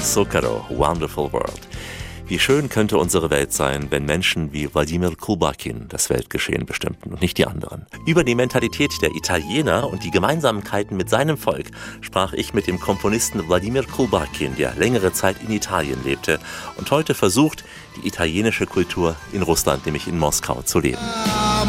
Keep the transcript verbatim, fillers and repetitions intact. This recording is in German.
Zucchero, Wonderful World. Wie schön könnte unsere Welt sein, wenn Menschen wie Wladimir Kulbakin das Weltgeschehen bestimmten und nicht die anderen. Über die Mentalität der Italiener und die Gemeinsamkeiten mit seinem Volk sprach ich mit dem Komponisten Wladimir Kulbakin, der längere Zeit in Italien lebte und heute versucht, die italienische Kultur in Russland, nämlich in Moskau, zu leben.